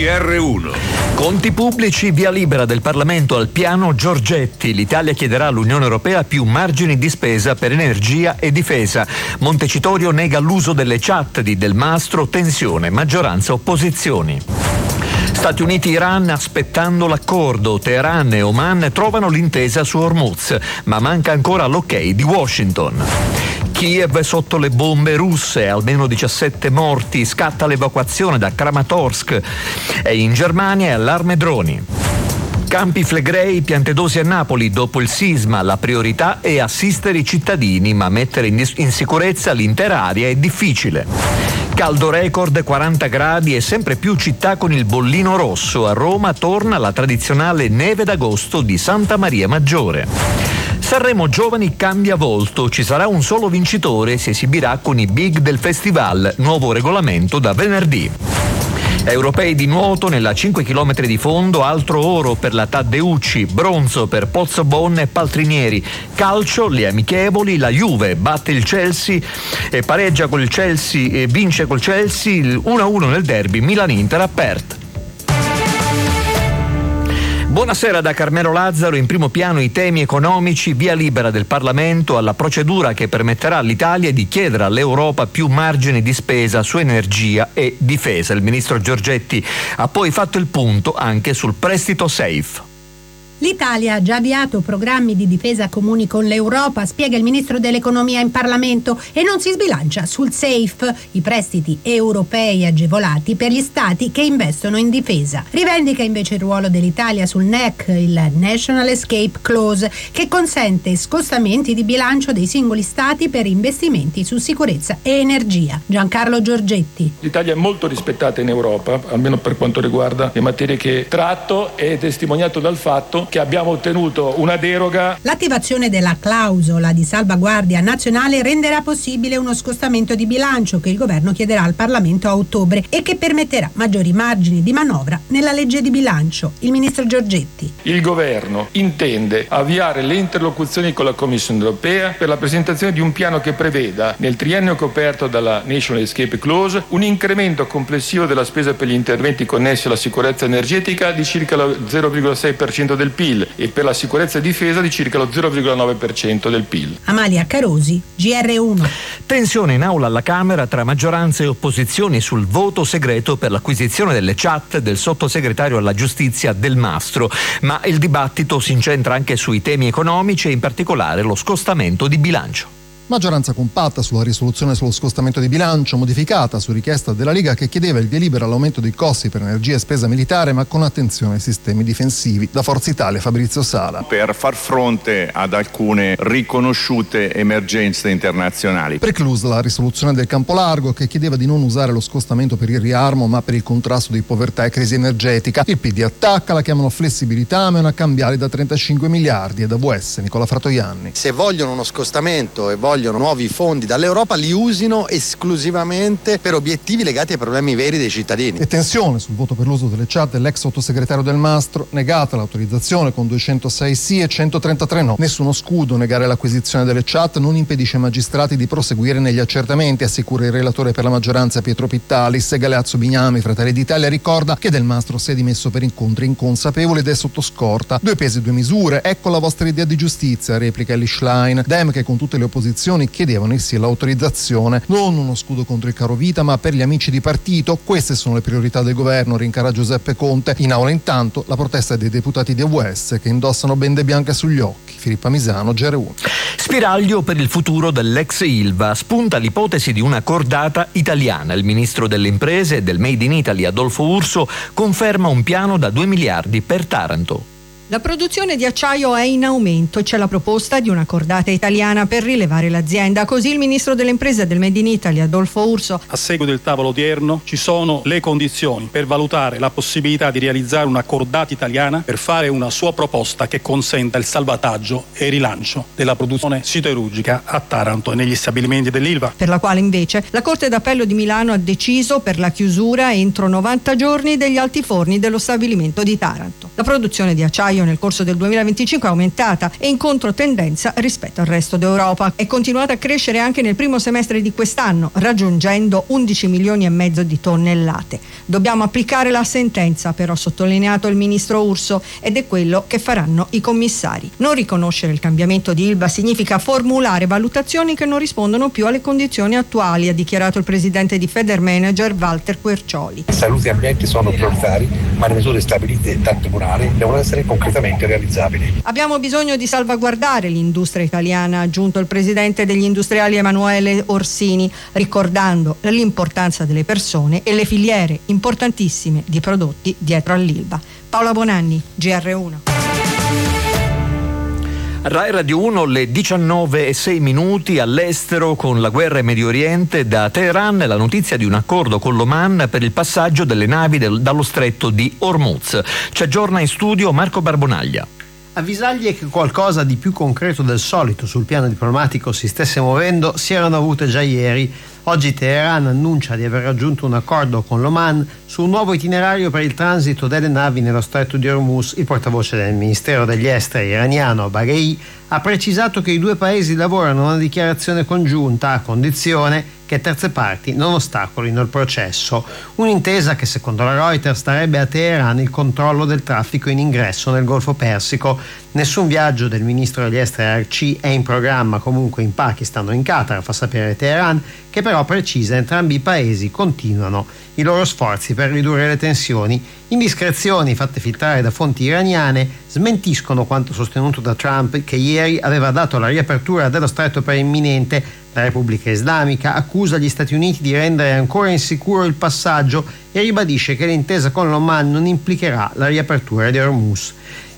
GR1. Conti pubblici, via libera del Parlamento al piano Giorgetti. L'Italia chiederà all'Unione Europea più margini di spesa per energia e difesa. Montecitorio nega l'uso delle chat di Del Mastro, tensione, maggioranza opposizioni. Stati Uniti-Iran aspettando l'accordo. Teheran e Oman trovano l'intesa su Hormuz, ma manca ancora l'ok di Washington. Kiev sotto le bombe russe, almeno 17 morti, scatta l'evacuazione da Kramatorsk e in Germania è allarme droni. Campi Flegrei, Piantedosi a Napoli, dopo il sisma la priorità è assistere i cittadini, ma mettere in sicurezza l'intera area è difficile. Caldo record, 40 gradi e sempre più città con il bollino rosso. A Roma torna la tradizionale neve d'agosto di Santa Maria Maggiore. Sanremo Giovani cambia volto, ci sarà un solo vincitore, si esibirà con i big del festival, nuovo regolamento da venerdì. Europei di nuoto nella 5 km di fondo, altro oro per la Taddeucci, bronzo per Pozzobon e Paltrinieri. Calcio, le amichevoli, la Juve batte il Chelsea e pareggia col Chelsea e vince col Chelsea 1-1 nel derby Milan-Inter a Perth. Buonasera da Carmelo Lazzaro. In primo piano i temi economici, via libera del Parlamento alla procedura che permetterà all'Italia di chiedere all'Europa più margini di spesa su energia e difesa. Il ministro Giorgetti ha poi fatto il punto anche sul prestito SAFE. L'Italia ha già avviato programmi di difesa comuni con l'Europa, spiega il ministro dell'economia in Parlamento, e non si sbilancia sul SAFE, i prestiti europei agevolati per gli stati che investono in difesa. Rivendica invece il ruolo dell'Italia sul NEC, il National Escape Clause, che consente scostamenti di bilancio dei singoli stati per investimenti su sicurezza e energia. Giancarlo Giorgetti. L'Italia è molto rispettata in Europa, almeno per quanto riguarda le materie che tratto, è testimoniato dal fatto che abbiamo ottenuto una deroga. L'attivazione della clausola di salvaguardia nazionale renderà possibile uno scostamento di bilancio che il governo chiederà al Parlamento a ottobre e che permetterà maggiori margini di manovra nella legge di bilancio. Il ministro Giorgetti. Il governo intende avviare le interlocuzioni con la Commissione europea per la presentazione di un piano che preveda, nel triennio coperto dalla National Escape Clause, un incremento complessivo della spesa per gli interventi connessi alla sicurezza energetica di circa lo 0,6% del PIL e per la sicurezza e difesa di circa lo 0,9% del PIL. Amalia Carosi, GR1. Tensione in aula alla Camera tra maggioranza e opposizioni sul voto segreto per l'acquisizione delle chat del sottosegretario alla giustizia Del Mastro, ma il dibattito si incentra anche sui temi economici e in particolare lo scostamento di bilancio. Maggioranza compatta sulla risoluzione sullo scostamento di bilancio, modificata su richiesta della Lega che chiedeva il via libera all'aumento dei costi per energia e spesa militare, ma con attenzione ai sistemi difensivi. Da Forza Italia, Fabrizio Sala. Per far fronte ad alcune riconosciute emergenze internazionali. Preclusa la risoluzione del Campolargo che chiedeva di non usare lo scostamento per il riarmo, ma per il contrasto di povertà e crisi energetica. Il PD attacca, la chiamano flessibilità, ma è una cambiale da 35 miliardi. E da VS, Nicola Fratoianni. Se vogliono uno scostamento e vogliono nuovi fondi dall'Europa, li usino esclusivamente per obiettivi legati ai problemi veri dei cittadini. E tensione sul voto per l'uso delle chat dell'ex sottosegretario Del Mastro, negata l'autorizzazione con 206 sì e 133 no. Nessuno scudo, negare l'acquisizione delle chat non impedisce ai magistrati di proseguire negli accertamenti, assicura il relatore per la maggioranza Pietro Pittalis. Galeazzo Bignami, Fratelli d'Italia, ricorda che Del Mastro si è dimesso per incontri inconsapevoli ed è sotto scorta. 2 pesi e 2 misure, ecco la vostra idea di giustizia, replica Elly Schlein. Dem che con tutte le opposizioni chiedevano il sì all'autorizzazione, non uno scudo contro il caro vita ma per gli amici di partito. Queste sono le priorità del governo, rincara Giuseppe Conte. In aula intanto la protesta dei deputati di AVS che indossano bende bianche sugli occhi. Filippa Misano, GR1. Spiraglio per il futuro dell'ex Ilva, spunta l'ipotesi di una cordata italiana. Il ministro delle imprese e del Made in Italy Adolfo Urso conferma un piano da 2 miliardi per Taranto. La produzione di acciaio è in aumento e c'è la proposta di una cordata italiana per rilevare l'azienda. Così il ministro delle imprese e del Made in Italy Adolfo Urso. A seguito del tavolo odierno ci sono le condizioni per valutare la possibilità di realizzare una cordata italiana per fare una sua proposta che consenta il salvataggio e il rilancio della produzione siderurgica a Taranto e negli stabilimenti dell'Ilva. Per la quale invece la Corte d'Appello di Milano ha deciso per la chiusura entro 90 giorni degli altiforni dello stabilimento di Taranto. La produzione di acciaio acciaio nel corso del 2025 è aumentata e in controtendenza rispetto al resto d'Europa. È continuata a crescere anche nel primo semestre di quest'anno, raggiungendo 11 milioni e mezzo di tonnellate. Dobbiamo applicare la sentenza, però, ha sottolineato il ministro Urso, ed è quello che faranno i commissari. Non riconoscere il cambiamento di Ilva significa formulare valutazioni che non rispondono più alle condizioni attuali, ha dichiarato il presidente di Federmanager Walter Quercioli. Salute e ambiente sono prioritari, ma le misure stabilite dal Tribunale devono essere concretamente realizzabili. Abbiamo bisogno di salvaguardare l'industria italiana, ha aggiunto il presidente degli industriali Emanuele Orsini, ricordando l'importanza delle persone e le filiere importantissime di prodotti dietro all'Ilva. Paola Bonanni, GR1. Rai Radio 1, le 19:06 all'estero con la guerra in Medio Oriente. Da Teheran la notizia di un accordo con l'Oman per il passaggio delle navi dallo stretto di Hormuz. Ci aggiorna in studio Marco Barbonaglia. Avvisaglie che qualcosa di più concreto del solito sul piano diplomatico si stesse muovendo si erano avute già ieri. Oggi Teheran annuncia di aver raggiunto un accordo con l'Oman su un nuovo itinerario per il transito delle navi nello stretto di Hormuz. Il portavoce del Ministero degli Esteri iraniano, Baghei, ha precisato che i due paesi lavorano a una dichiarazione congiunta a condizione che terze parti non ostacolino il processo. Un'intesa che secondo la Reuters darebbe a Teheran il controllo del traffico in ingresso nel Golfo Persico. Nessun viaggio del ministro degli esteri Arci è in programma comunque in Pakistan o in Qatar, fa sapere Teheran, che però precisa entrambi i paesi continuano i loro sforzi per ridurre le tensioni. Indiscrezioni fatte filtrare da fonti iraniane smentiscono quanto sostenuto da Trump, che ieri aveva dato la riapertura dello stretto per imminente. La Repubblica Islamica accusa gli Stati Uniti di rendere ancora insicuro il passaggio e ribadisce che l'intesa con l'Oman non implicherà la riapertura di Hormuz.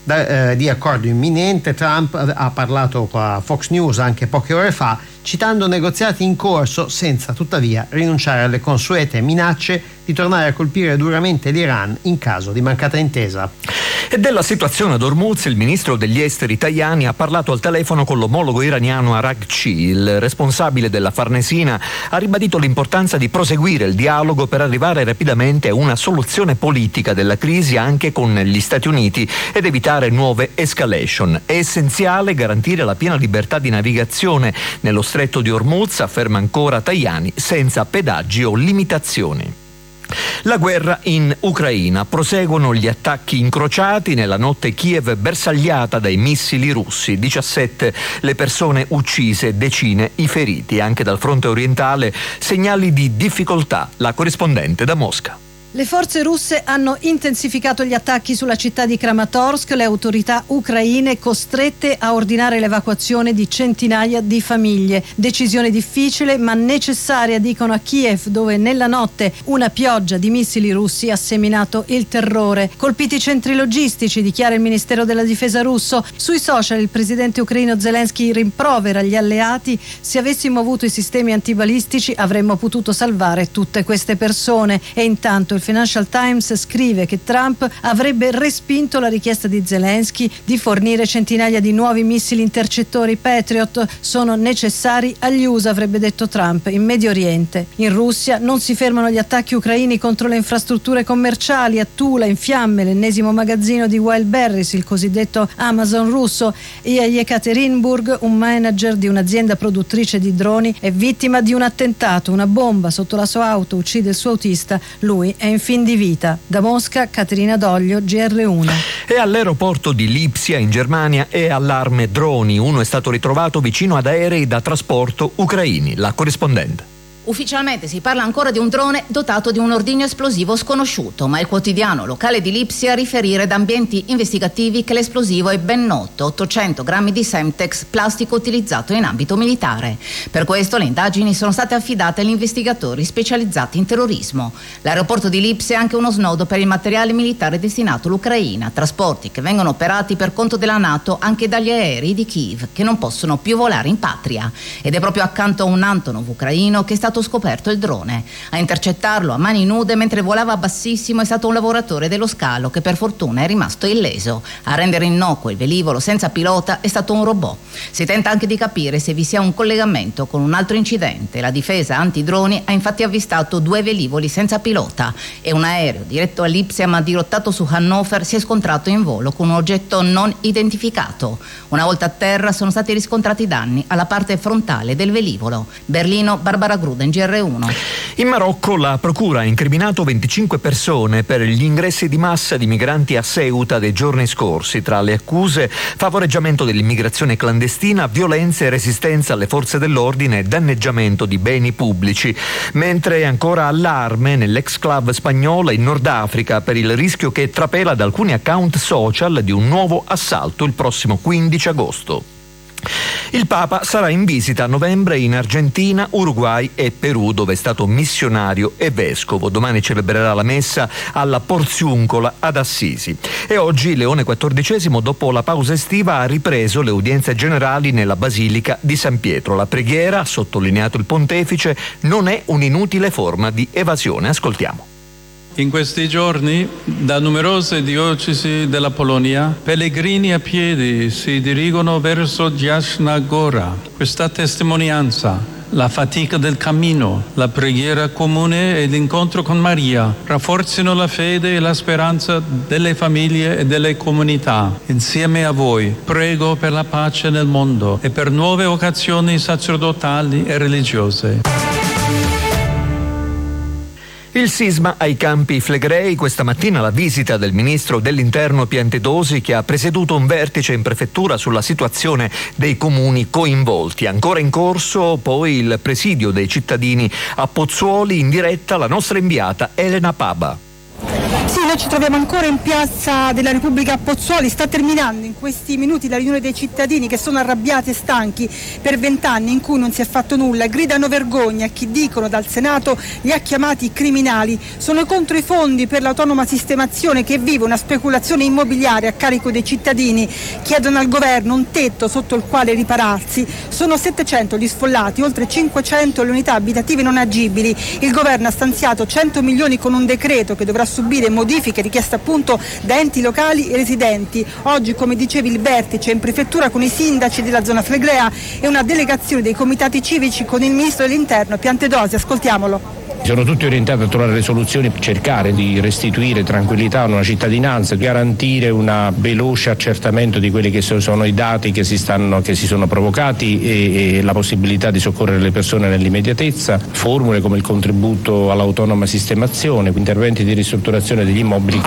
Di accordo imminente Trump ha parlato a Fox News anche poche ore fa, citando negoziati in corso senza tuttavia rinunciare alle consuete minacce di tornare a colpire duramente l'Iran in caso di mancata intesa. E della situazione ad Hormuz il ministro degli esteri Tajani ha parlato al telefono con l'omologo iraniano Araghchi. Il responsabile della Farnesina ha ribadito l'importanza di proseguire il dialogo per arrivare rapidamente a una soluzione politica della crisi anche con gli Stati Uniti ed evitare nuove escalation. È essenziale garantire la piena libertà di navigazione nello stretto di Hormuz, afferma ancora Tajani, senza pedaggi o limitazioni. La guerra in Ucraina. Proseguono gli attacchi incrociati. Nella notte Kiev bersagliata dai missili russi. 17 le persone uccise, decine i feriti. Anche dal fronte orientale segnali di difficoltà. La corrispondente da Mosca. Le forze russe hanno intensificato gli attacchi sulla città di Kramatorsk, le autorità ucraine costrette a ordinare l'evacuazione di centinaia di famiglie. Decisione difficile ma necessaria, dicono a Kiev, dove nella notte una pioggia di missili russi ha seminato il terrore. Colpiti i centri logistici, dichiara il Ministero della Difesa russo. Sui social il presidente ucraino Zelensky rimprovera gli alleati: se avessimo avuto i sistemi antibalistici avremmo potuto salvare tutte queste persone. E intanto il Financial Times scrive che Trump avrebbe respinto la richiesta di Zelensky di fornire centinaia di nuovi missili intercettori Patriot. Sono necessari agli USA, avrebbe detto Trump, in Medio Oriente. In Russia non si fermano gli attacchi ucraini contro le infrastrutture commerciali. A Tula in fiamme l'ennesimo magazzino di Wildberries, il cosiddetto Amazon russo, e a Yekaterinburg un manager di un'azienda produttrice di droni è vittima di un attentato. Una bomba sotto la sua auto uccide il suo autista, lui è in fin di vita. Da Mosca, Caterina Doglio, GR1. E all'aeroporto di Lipsia in Germania è allarme droni. Uno è stato ritrovato vicino ad aerei da trasporto ucraini. La corrispondente. Ufficialmente si parla ancora di un drone dotato di un ordigno esplosivo sconosciuto, ma il quotidiano locale di Lipsia riferire da ambienti investigativi che l'esplosivo è ben noto, 800 grammi di Semtex, plastico utilizzato in ambito militare. Per questo le indagini sono state affidate agli investigatori specializzati in terrorismo. L'aeroporto di Lipsia è anche uno snodo per il materiale militare destinato all'Ucraina, trasporti che vengono operati per conto della NATO anche dagli aerei di Kiev, che non possono più volare in patria. Ed è proprio accanto a un Antonov ucraino che è stato stato scoperto il drone. A intercettarlo a mani nude mentre volava bassissimo è stato un lavoratore dello scalo che per fortuna è rimasto illeso. A rendere innocuo il velivolo senza pilota è stato un robot. Si tenta anche di capire se vi sia un collegamento con un altro incidente. La difesa antidroni ha infatti avvistato 2 velivoli senza pilota e un aereo diretto a Lipsia ma dirottato su Hannover si è scontrato in volo con un oggetto non identificato. Una volta a terra sono stati riscontrati danni alla parte frontale del velivolo. Berlino, Barbara Gruden, GR1. In Marocco la procura ha incriminato 25 persone per gli ingressi di massa di migranti a Ceuta dei giorni scorsi. Tra le accuse, favoreggiamento dell'immigrazione clandestina, violenza e resistenza alle forze dell'ordine e danneggiamento di beni pubblici. Mentre ancora allarme nell'ex club spagnolo in Nord Africa per il rischio che trapela da alcuni account social di un nuovo assalto il prossimo 15 agosto. Il Papa sarà in visita a novembre in Argentina, Uruguay e Perù, dove è stato missionario e vescovo. Domani celebrerà la messa alla Porziuncola ad Assisi. E oggi Leone XIV, dopo la pausa estiva, ha ripreso le udienze generali nella Basilica di San Pietro. La preghiera, ha sottolineato il pontefice, non è un'inutile forma di evasione. Ascoltiamo. In questi giorni, da numerose diocesi della Polonia, pellegrini a piedi si dirigono verso Jasna Gora. Questa testimonianza, la fatica del cammino, la preghiera comune e l'incontro con Maria rafforzino la fede e la speranza delle famiglie e delle comunità. Insieme a voi prego per la pace nel mondo e per nuove vocazioni sacerdotali e religiose. Il sisma ai Campi Flegrei, questa mattina la visita del ministro dell'Interno Piantedosi, che ha presieduto un vertice in prefettura sulla situazione dei comuni coinvolti. Ancora in corso poi il presidio dei cittadini a Pozzuoli, in diretta la nostra inviata Elena Paba. Sì, noi ci troviamo ancora in piazza della Repubblica a Pozzuoli. Sta terminando in questi minuti la riunione dei cittadini che sono arrabbiati e stanchi per 20 anni in cui non si è fatto nulla. Gridano vergogna a chi dicono dal Senato li ha chiamati criminali. Sono contro i fondi per l'autonoma sistemazione che vive una speculazione immobiliare a carico dei cittadini. Chiedono al governo un tetto sotto il quale ripararsi. Sono 700 gli sfollati, oltre 500 le unità abitative non agibili. Il governo ha stanziato 100 milioni con un decreto che dovrà subire modifiche richieste appunto da enti locali e residenti. Oggi, come dicevi, il vertice in prefettura con i sindaci della zona flegrea e una delegazione dei comitati civici con il ministro dell'Interno Piantedosi. Ascoltiamolo. Sono tutti orientati a trovare le soluzioni, cercare di restituire tranquillità a una cittadinanza, garantire un veloce accertamento di quelli che sono i dati che si sono provocati e la possibilità di soccorrere le persone nell'immediatezza, formule come il contributo all'autonoma sistemazione, interventi di ristrutturazione degli immobili.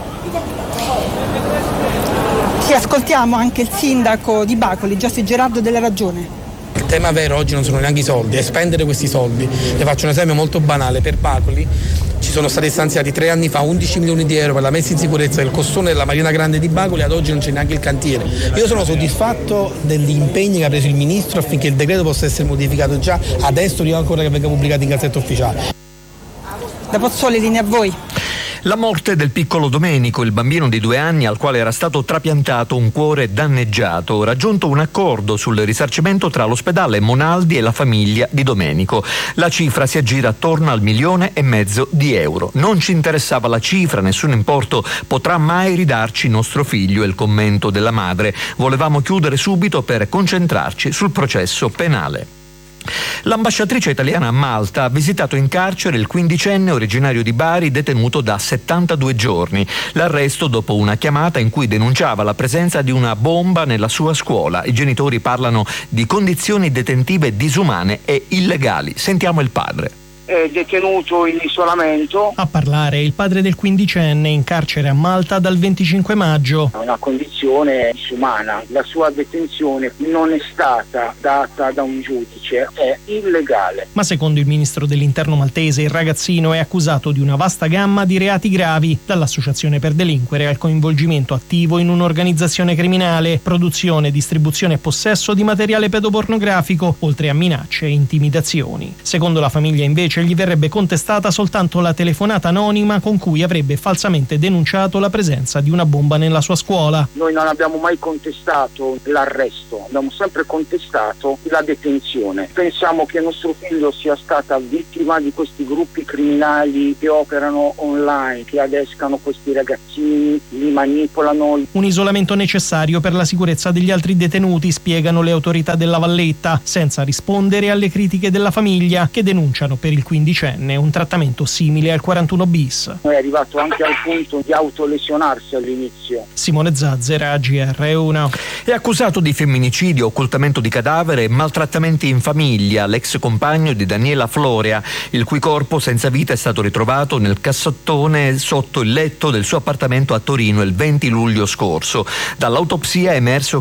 Sì, ascoltiamo anche il sindaco di Bacoli, Giossi Gerardo della Ragione. Il tema vero oggi non sono neanche i soldi, è spendere questi soldi. Le faccio un esempio molto banale: per Bacoli ci sono stati stanziati 3 anni fa 11 milioni di euro per la messa in sicurezza del costone della Marina Grande di Bacoli, ad oggi non c'è neanche il cantiere. Io sono soddisfatto degli impegni che ha preso il ministro affinché il decreto possa essere modificato già adesso, prima ancora che venga pubblicato in Gazzetta Ufficiale. Da Pozzuoli, linea a voi. La morte del piccolo Domenico, il bambino di 2 anni al quale era stato trapiantato un cuore danneggiato. Raggiunto un accordo sul risarcimento tra l'ospedale Monaldi e la famiglia di Domenico. La cifra si aggira attorno al 1,5 milioni di euro. Non ci interessava la cifra, nessun importo potrà mai ridarci nostro figlio, è il commento della madre. Volevamo chiudere subito per concentrarci sul processo penale. L'ambasciatrice italiana a Malta ha visitato in carcere il 15enne originario di Bari detenuto da 72 giorni. L'arresto dopo una chiamata in cui denunciava la presenza di una bomba nella sua scuola. I genitori parlano di condizioni detentive disumane e illegali. Sentiamo il padre. È detenuto in isolamento. A parlare il padre del 15enne in carcere a Malta dal 25 maggio. È una condizione disumana. La sua detenzione non è stata data da un giudice, è illegale. Ma secondo il ministro dell'Interno maltese il ragazzino è accusato di una vasta gamma di reati gravi, dall'associazione per delinquere al coinvolgimento attivo in un'organizzazione criminale, produzione, distribuzione e possesso di materiale pedopornografico, oltre a minacce e intimidazioni. Secondo la famiglia invece invece gli verrebbe contestata soltanto la telefonata anonima con cui avrebbe falsamente denunciato la presenza di una bomba nella sua scuola. Noi non abbiamo mai contestato l'arresto, abbiamo sempre contestato la detenzione. Pensiamo che nostro figlio sia stata vittima di questi gruppi criminali che operano online, che adescano questi ragazzini, li manipolano. Un isolamento necessario per la sicurezza degli altri detenuti, spiegano le autorità della Valletta, senza rispondere alle critiche della famiglia che denunciano per il quindicenne un trattamento simile al 41 bis. È arrivato anche al punto di autolesionarsi all'inizio. Simone Zazzera, GR1. È accusato di femminicidio, occultamento di cadavere e maltrattamenti in famiglia l'ex compagno di Daniela Florea, il cui corpo senza vita è stato ritrovato nel cassettone sotto il letto del suo appartamento a Torino il 20 luglio scorso. Dall'autopsia è emerso